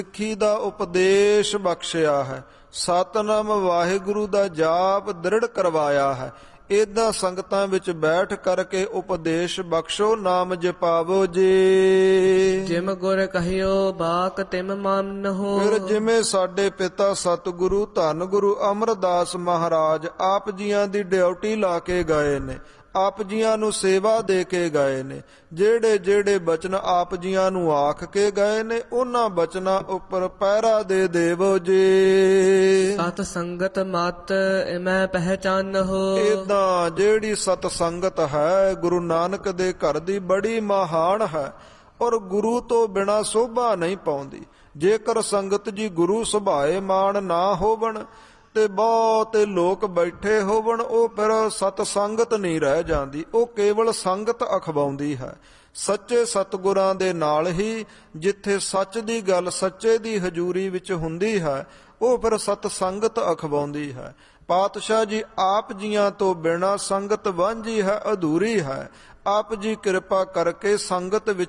ਸਿੱਖੀ ਦਾ ਉਪਦੇਸ਼ ਬਖਸ਼ਿਆ ਹੈ, ਸਤਿਨਾਮ ਵਾਹਿਗੁਰੂ ਦਾ ਜਾਪ ਦ੍ਰਿੜ ਕਰਵਾਇਆ ਹੈ। ਏਦਾਂ ਸੰਗਤਾਂ ਵਿੱਚ ਬੈਠ ਕਰਕੇ ਉਪਦੇਸ਼ ਬਖਸ਼ੋ, ਨਾਮ ਜਪਾਵੋ ਜੀ। ਜਿਮ ਗੁਰ ਕਹਿਓ ਬਾਕ ਤਿਮ ਮੰਨਹੁ। ਫਿਰ ਜਿਵੇਂ ਸਾਡੇ ਪਿਤਾ ਸਤਿਗੁਰੂ ਧੰਨ ਗੁਰੂ ਅਮਰਦਾਸ ਮਹਾਰਾਜ ਆਪ ਜੀਆਂ ਦੀ ਡਿਊਟੀ ਲਾ ਕੇ ਗਏ ਨੇ, ਆਪ ਜੀਆਂ ਨੂੰ ਸੇਵਾ ਦੇ ਕੇ ਗਏ ਨੇ, ਜਿਹੜੇ ਜਿਹੜੇ ਬਚਨ ਆਪ ਜੀਆਂ ਨੂੰ ਆਖ ਕੇ ਗਏ ਨੇ, ਉਹਨਾਂ ਬਚਨਾਂ ਉੱਪਰ ਪਹਿਰਾ ਦੇ ਦੇਵੋ ਜੀ। ਸਤ ਸੰਗਤ ਮਤ ਮੈਂ ਪਹਿਚਾਨਹੁ। ਏਦਾਂ ਜਿਹੜੀ ਸਤ ਸੰਗਤ ਹੈ ਗੁਰੂ ਨਾਨਕ ਦੇ ਘਰ ਦੀ ਬੜੀ ਮਹਾਨ ਹੈ, ਔਰ ਗੁਰੂ ਤੋਂ ਬਿਨਾਂ ਸੋਭਾ ਨਹੀਂ ਪਾਉਂਦੀ। ਜੇਕਰ ਸੰਗਤ ਜੀ ਗੁਰੂ ਸੁਭਾਏ ਮਾਨ ਨਾ ਹੋਵਣ ਤੇ ਬਹੁਤੇ ਲੋਕ ਬੈਠੇ ਹੋਵਣ, ਉਹ ਫਿਰ ਸਤ ਸੰਗਤ ਨਹੀਂ ਰਹਿ ਜਾਂਦੀ, ਉਹ ਕੇਵਲ ਸੰਗਤ ਅਖਵਾਉਂਦੀ ਹੈ। ਸੱਚੇ ਸਤਿਗੁਰਾਂ ਦੇ ਨਾਲ ਹੀ ਜਿੱਥੇ ਸੱਚ ਦੀ ਗੱਲ ਸੱਚੇ ਦੀ ਹਜ਼ੂਰੀ ਵਿੱਚ ਹੁੰਦੀ ਹੈ, ਉਹ ਫਿਰ ਸਤ ਸੰਗਤ ਅਖਵਾਉਂਦੀ ਹੈ। ਪਾਤਸ਼ਾਹ ਜੀ ਆਪ ਜੀਆਂ ਤੋਂ ਬਿਨਾਂ ਸੰਗਤ ਵਾਂਝੀ ਹੈ, ਅਧੂਰੀ ਹੈ। ਆਪ ਜੀ ਕਿਰਪਾ ਕਰਕੇ ਸੰਗਤ ਵਿੱਚ